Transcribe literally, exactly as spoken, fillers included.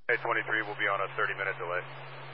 A twenty-three will be on a thirty minute delay.